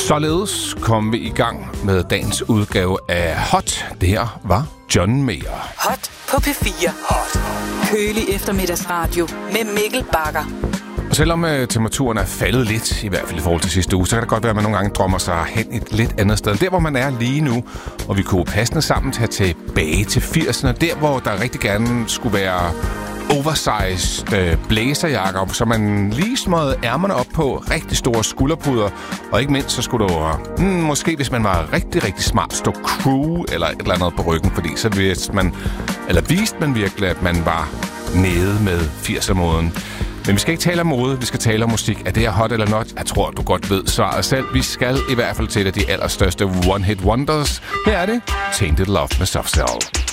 Således kom vi i gang med dagens udgave af Hot. Det her var John Mayer. Hot på P4. Hot. Kølig eftermiddagsradio med Mikkel Bagger. Og selvom temperaturen er faldet lidt, i hvert fald i forhold til sidste uge, så kan det godt være, at man nogle gange drømmer sig hen et lidt andet sted. Der, hvor man er lige nu, og vi kunne passende sammen tage tilbage til 80'erne. Der, hvor der rigtig gerne skulle være oversized blæserjakker, så man lige smøgede ærmerne op på rigtig store skulderpuder. Og ikke mindst, så skulle der måske, hvis man var rigtig, rigtig smart, stå crew eller et eller andet på ryggen, fordi så viste man virkelig, at man var nede med 80'er-moden. Men vi skal ikke tale om mode, vi skal tale om musik. Er det her hot eller not? Jeg tror, du godt ved svaret selv. Vi skal i hvert fald til de allerstørste one-hit wonders. Her er det Tainted Love med Soft Cell.